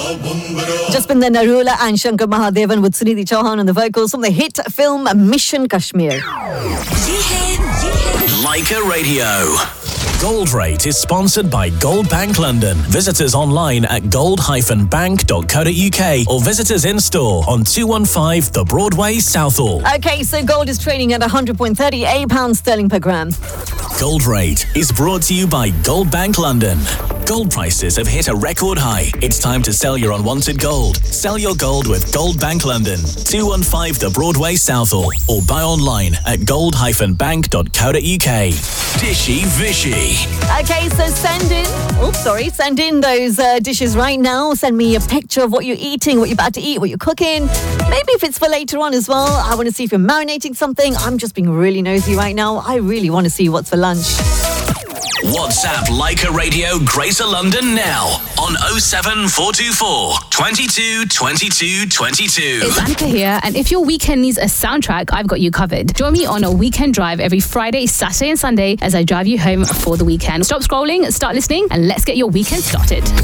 Just been the Narula and Shankar Mahadevan with Sunidhi Chauhan on the vocals from the hit film Mission Kashmir. Leica Radio. Gold Rate is sponsored by Gold Bank London. Visit us online at gold-bank.co.uk or visit us in store on 215 The Broadway, Southall. Okay, so gold is trading at £100.38 sterling per gram. Gold Rate is brought to you by Gold Bank London. Gold prices have hit a record high. It's time to sell your unwanted gold. Sell your gold with Gold Bank London, 215 The Broadway, Southall, or buy online at gold-bank.co.uk. Dishy Vishy. Okay, so send in those dishes right now. Send me a picture of what you're eating, what you're about to eat, what you're cooking. Maybe if it's for later on as well. I want to see if you're marinating something. I'm just being really nosy right now. I really want to see what's for lunch. WhatsApp Leica Radio Greater London now on 07424 22 22 22. It's Annika here, and if your weekend needs a soundtrack, I've got you covered. Join me on a weekend drive every Friday, Saturday and Sunday as I drive you home for the weekend. Stop scrolling, start listening, and let's get your weekend started.